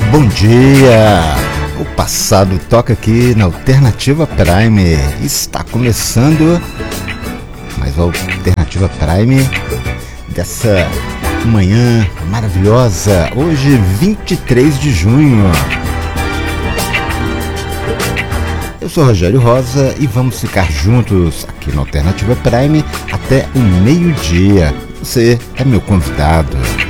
Bom dia! O passado toca aqui na Alternativa Prime. Está começando mais uma Alternativa Prime dessa manhã maravilhosa. Hoje, 23 de junho. Eu sou Rogério Rosa e vamos ficar juntos aqui na Alternativa Prime até o meio-dia. Você é meu convidado.